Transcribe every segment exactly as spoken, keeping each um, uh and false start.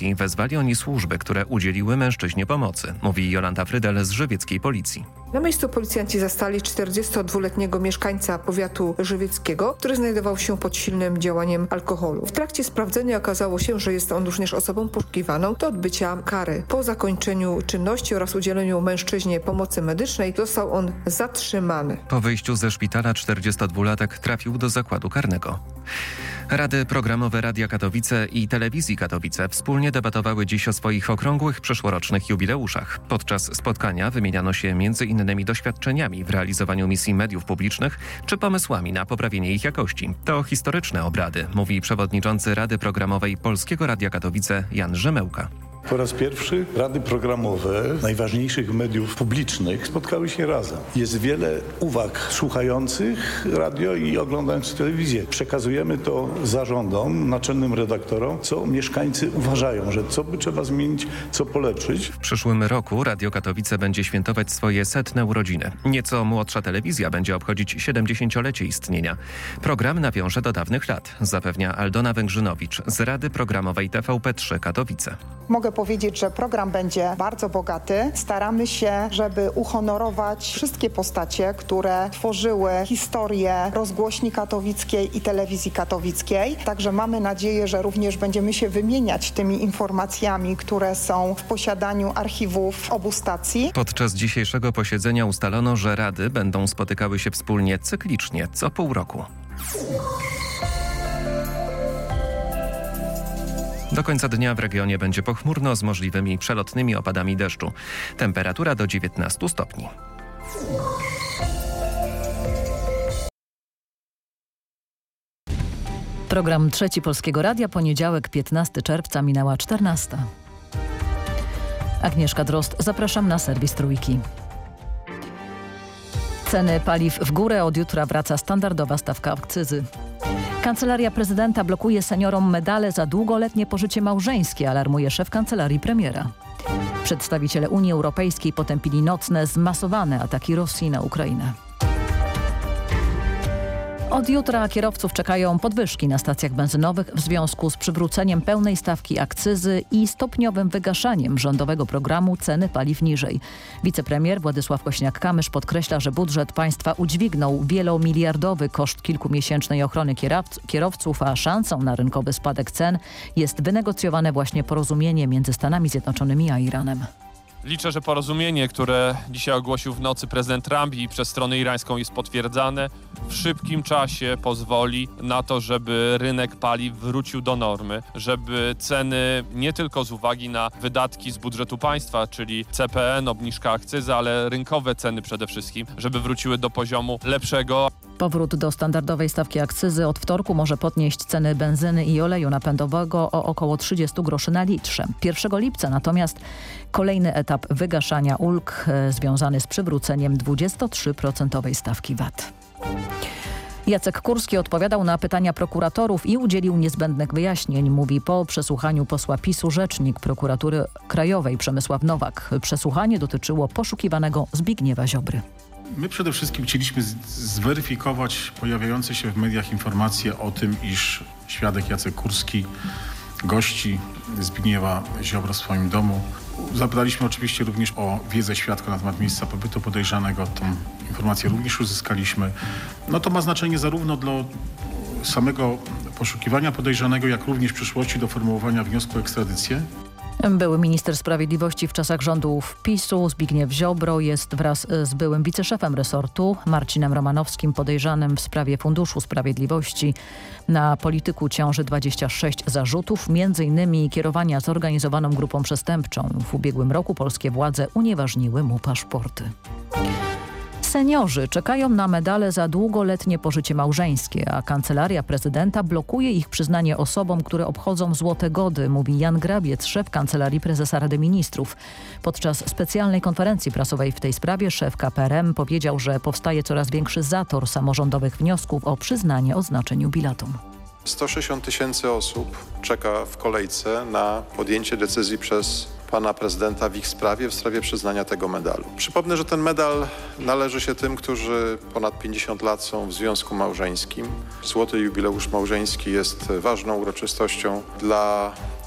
policji wezwali oni służby, które udzieliły mężczyźnie pomocy, mówi Jolanta Frydel z żywieckiej policji. Na miejscu policjanci zastali czterdziestodwuletniego mieszkańca powiatu żywieckiego, który znajdował się pod silnym działaniem alkoholu. W trakcie sprawdzenia okazało się, że jest on również osobą poszukiwaną do odbycia kary. Po zakończeniu czynności oraz udzieleniu mężczyźnie pomocy medycznej został on zatrzymany. Po wyjściu ze szpitala czterdziestodwulatek trafił do zakładu karnego. Rady programowe Radia Katowice i Telewizji Katowice wspólnie debatowały dziś o swoich okrągłych przyszłorocznych jubileuszach. Podczas spotkania wymieniano się między innymi doświadczeniami w realizowaniu misji mediów publicznych czy pomysłami na poprawienie ich jakości. To historyczne obrady, mówi przewodniczący Rady Programowej Polskiego Radia Katowice Jan Rzemełka. Po raz pierwszy rady programowe najważniejszych mediów publicznych spotkały się razem. Jest wiele uwag słuchających radio i oglądających telewizję. Przekazujemy to zarządom, naczelnym redaktorom, co mieszkańcy uważają, że co by trzeba zmienić, co polepszyć. W przyszłym roku Radio Katowice będzie świętować swoje setne urodziny. Nieco młodsza telewizja będzie obchodzić siedemdziesięciolecie istnienia. Program nawiąże do dawnych lat, zapewnia Aldona Węgrzynowicz z Rady Programowej T V P trzy Katowice. Mogę powiedzieć, że program będzie bardzo bogaty. Staramy się, żeby uhonorować wszystkie postacie, które tworzyły historię rozgłośni katowickiej i telewizji katowickiej. Także mamy nadzieję, że również będziemy się wymieniać tymi informacjami, które są w posiadaniu archiwów obu stacji. Podczas dzisiejszego posiedzenia ustalono, że rady będą spotykały się wspólnie cyklicznie co pół roku. Do końca dnia w regionie będzie pochmurno z możliwymi przelotnymi opadami deszczu. Temperatura do dziewiętnastu stopni. Program Trzeci Polskiego Radia, poniedziałek, piętnastego czerwca, minęła czternasta. Agnieszka Drozd, zapraszam na serwis Trójki. Ceny paliw w górę, od jutra wraca standardowa stawka akcyzy. Kancelaria prezydenta blokuje seniorom medale za długoletnie pożycie małżeńskie, alarmuje szef kancelarii premiera. Przedstawiciele Unii Europejskiej potępili nocne, zmasowane ataki Rosji na Ukrainę. Od jutra kierowców czekają podwyżki na stacjach benzynowych w związku z przywróceniem pełnej stawki akcyzy i stopniowym wygaszaniem rządowego programu Ceny paliw niżej. Wicepremier Władysław Kośniak-Kamysz podkreśla, że budżet państwa udźwignął wielomiliardowy koszt kilkumiesięcznej ochrony kierowców, a szansą na rynkowy spadek cen jest wynegocjowane właśnie porozumienie między Stanami Zjednoczonymi a Iranem. Liczę, że porozumienie, które dzisiaj ogłosił w nocy prezydent Trump i przez stronę irańską jest potwierdzane, w szybkim czasie pozwoli na to, żeby rynek paliw wrócił do normy, żeby ceny nie tylko z uwagi na wydatki z budżetu państwa, czyli C P N, obniżka akcyzy, ale rynkowe ceny przede wszystkim, żeby wróciły do poziomu lepszego. Powrót do standardowej stawki akcyzy od wtorku może podnieść ceny benzyny i oleju napędowego o około trzydzieści groszy na litrze. pierwszego lipca natomiast kolejny etap wygaszania ulg e, związany z przywróceniem dwudziestotrzyprocentowej stawki V A T. Jacek Kurski odpowiadał na pytania prokuratorów i udzielił niezbędnych wyjaśnień, mówi po przesłuchaniu posła PiSu rzecznik Prokuratury Krajowej Przemysław Nowak. Przesłuchanie dotyczyło poszukiwanego Zbigniewa Ziobry. My przede wszystkim chcieliśmy zweryfikować pojawiające się w mediach informacje o tym, iż świadek Jacek Kurski gości Zbigniewa Ziobro w swoim domu. Zapytaliśmy oczywiście również o wiedzę świadka na temat miejsca pobytu podejrzanego. Tą informację również uzyskaliśmy. No to ma znaczenie zarówno dla samego poszukiwania podejrzanego, jak również w przyszłości do formułowania wniosku o ekstradycję. Były minister sprawiedliwości w czasach rządów PiSu Zbigniew Ziobro jest wraz z byłym wiceszefem resortu Marcinem Romanowskim podejrzanym w sprawie Funduszu Sprawiedliwości. Na polityku ciąży dwadzieścia sześć zarzutów, między innymi kierowania zorganizowaną grupą przestępczą. W ubiegłym roku polskie władze unieważniły mu paszporty. Seniorzy czekają na medale za długoletnie pożycie małżeńskie, a Kancelaria Prezydenta blokuje ich przyznanie osobom, które obchodzą złote gody, mówi Jan Grabiec, szef Kancelarii Prezesa Rady Ministrów. Podczas specjalnej konferencji prasowej w tej sprawie szef K P R M powiedział, że powstaje coraz większy zator samorządowych wniosków o przyznanie oznaczeń jubilatom. sto sześćdziesiąt tysięcy osób czeka w kolejce na podjęcie decyzji przez pana prezydenta w ich sprawie, w sprawie przyznania tego medalu. Przypomnę, że ten medal należy się tym, którzy ponad pięćdziesiąt lat są w związku małżeńskim. Złoty jubileusz małżeński jest ważną uroczystością dla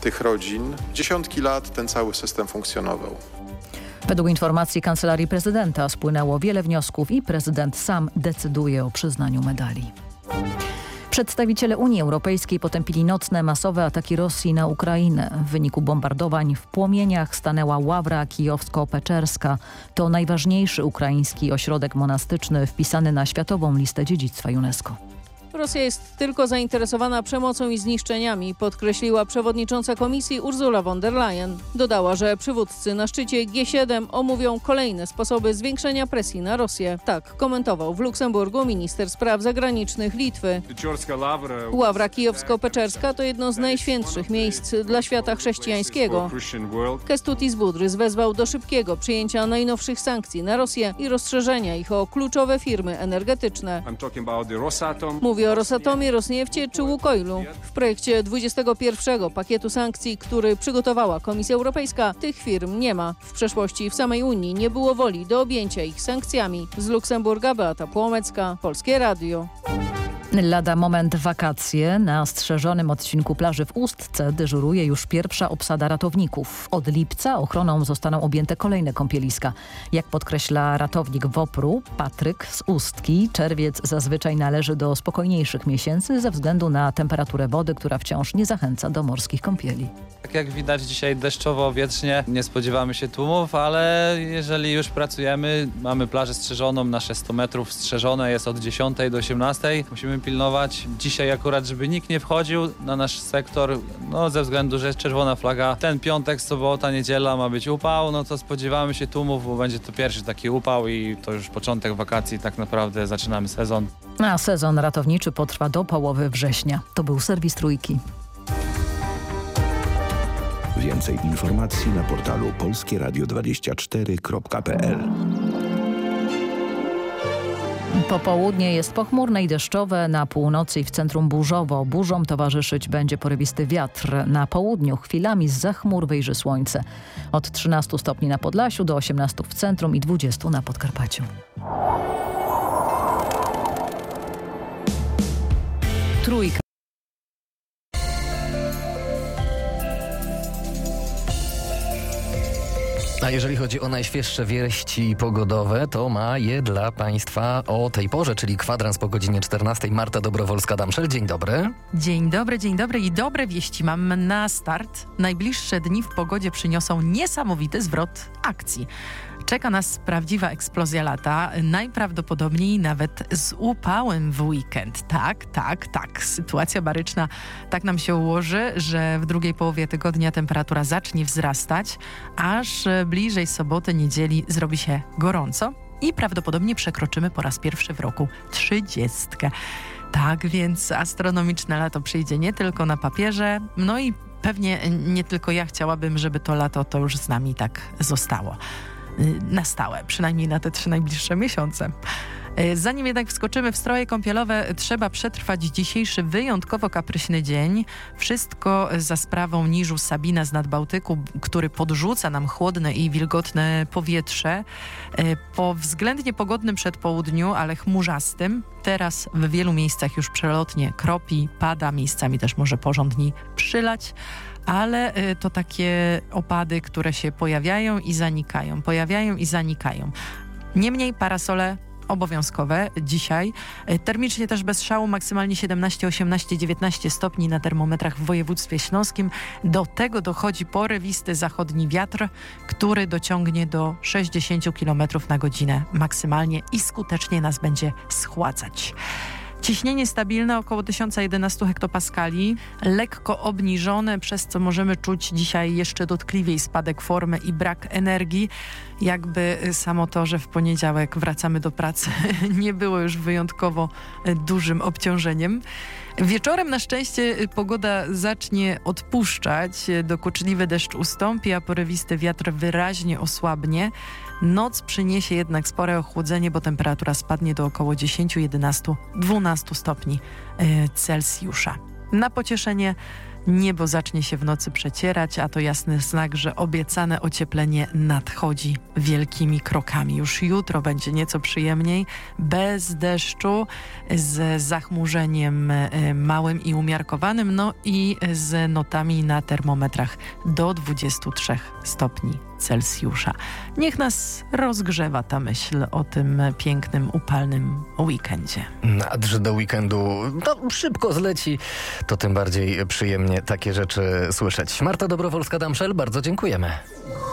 tych rodzin dziesiątki lat ten cały system funkcjonował. Według informacji Kancelarii Prezydenta spłynęło wiele wniosków i prezydent sam decyduje o przyznaniu medali. Przedstawiciele Unii Europejskiej potępili nocne, masowe ataki Rosji na Ukrainę. W wyniku bombardowań w płomieniach stanęła Ławra Kijowsko-Peczerska. To najważniejszy ukraiński ośrodek monastyczny wpisany na Światową Listę Dziedzictwa UNESCO. Rosja jest tylko zainteresowana przemocą i zniszczeniami, podkreśliła przewodnicząca komisji Ursula von der Leyen. Dodała, że przywódcy na szczycie G siedem omówią kolejne sposoby zwiększenia presji na Rosję. Tak komentował w Luksemburgu minister spraw zagranicznych Litwy. Ławra Kijowsko-Peczerska to jedno z najświętszych miejsc dla świata chrześcijańskiego. Kestutis Budrys wezwał do szybkiego przyjęcia najnowszych sankcji na Rosję i rozszerzenia ich o kluczowe firmy energetyczne. Mówi o Rosatomie, Rosniefcie czy Łukoilu. W projekcie dwudziestego pierwszego pakietu sankcji, który przygotowała Komisja Europejska, tych firm nie ma. W przeszłości w samej Unii nie było woli do objęcia ich sankcjami. Z Luksemburga Beata Płomecka, Polskie Radio. Lada moment wakacje. Na strzeżonym odcinku plaży w Ustce dyżuruje już pierwsza obsada ratowników. Od lipca ochroną zostaną objęte kolejne kąpieliska. Jak podkreśla ratownik WOPR-u Patryk z Ustki, czerwiec zazwyczaj należy do spokojniejszych miesięcy ze względu na temperaturę wody, która wciąż nie zachęca do morskich kąpieli. Tak jak widać dzisiaj deszczowo, wietrznie, nie spodziewamy się tłumów, ale jeżeli już pracujemy, mamy plażę strzeżoną na sto metrów, strzeżone jest od dziesiątej do osiemnastej. Musimy pilnować dzisiaj akurat, żeby nikt nie wchodził na nasz sektor, no ze względu, że jest czerwona flaga. Ten piątek, sobota, niedziela ma być upał, no to spodziewamy się tłumów, bo będzie to pierwszy taki upał i to już początek wakacji, tak naprawdę zaczynamy sezon. A sezon ratowniczy potrwa do połowy września. To był serwis Trójki. Więcej informacji na portalu polskie radio dwadzieścia cztery kropka p l. Popołudnie jest pochmurne i deszczowe, na północy i w centrum burzowo. Burzom towarzyszyć będzie porywisty wiatr. Na południu chwilami zza chmur wyjrzy słońce. Od trzynastu stopni na Podlasiu do osiemnastu w centrum i dwudziestu na Podkarpaciu. Trójka. A jeżeli chodzi o najświeższe wieści pogodowe, to ma je dla Państwa o tej porze, czyli kwadrans po godzinie czternastej. Marta Dobrowolska-Damszel, dzień dobry. Dzień dobry, dzień dobry i dobre wieści mam na start. Najbliższe dni w pogodzie przyniosą niesamowity zwrot akcji. Czeka nas prawdziwa eksplozja lata, najprawdopodobniej nawet z upałem w weekend. Tak, tak, tak. Sytuacja baryczna tak nam się ułoży, że w drugiej połowie tygodnia temperatura zacznie wzrastać, aż bliżej soboty, niedzieli zrobi się gorąco i prawdopodobnie przekroczymy po raz pierwszy w roku trzydziestkę. Tak więc astronomiczne lato przyjdzie nie tylko na papierze, no i pewnie nie tylko ja chciałabym, żeby to lato to już z nami tak zostało. Na stałe, przynajmniej na te trzy najbliższe miesiące. Zanim jednak wskoczymy w stroje kąpielowe, trzeba przetrwać dzisiejszy wyjątkowo kapryśny dzień. Wszystko za sprawą niżu Sabina z Nadbałtyku, który podrzuca nam chłodne i wilgotne powietrze. Po względnie pogodnym przedpołudniu, ale chmurzastym, teraz w wielu miejscach już przelotnie kropi, pada, miejscami też może porządnie przylać. Ale to takie opady, które się pojawiają i zanikają, pojawiają i zanikają. Niemniej parasole obowiązkowe dzisiaj. Termicznie też bez szału, maksymalnie siedemnaście, osiemnaście, dziewiętnaście stopni na termometrach w województwie śląskim. Do tego dochodzi porywisty zachodni wiatr, który dociągnie do sześćdziesiąt kilometrów na godzinę maksymalnie i skutecznie nas będzie schładzać. Ciśnienie stabilne około tysiąc jedenaście hektopaskali, lekko obniżone, przez co możemy czuć dzisiaj jeszcze dotkliwiej spadek formy i brak energii. Jakby samo to, że w poniedziałek wracamy do pracy nie było już wyjątkowo dużym obciążeniem. Wieczorem na szczęście pogoda zacznie odpuszczać, dokuczliwy deszcz ustąpi, a porywisty wiatr wyraźnie osłabnie. Noc przyniesie jednak spore ochłodzenie, bo temperatura spadnie do około dziesięć, jedenaście, dwanaście stopni Celsjusza. Na pocieszenie Niebo zacznie się w nocy przecierać, a to jasny znak, że obiecane ocieplenie nadchodzi wielkimi krokami. Już jutro będzie nieco przyjemniej, bez deszczu, z zachmurzeniem małym i umiarkowanym, no i z notami na termometrach do dwudziestu trzech stopni Celsjusza. Niech nas rozgrzewa ta myśl o tym pięknym, upalnym weekendzie. Nadrze do weekendu no, szybko zleci, to tym bardziej przyjemnie takie rzeczy słyszeć. Marta Dobrowolska-Damszel, bardzo dziękujemy.